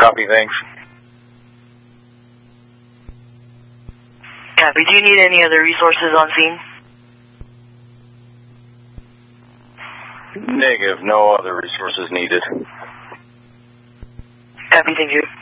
Copy, thanks. Copy. Do you need any other resources on scene? Negative. No other resources needed. Copy, thank you.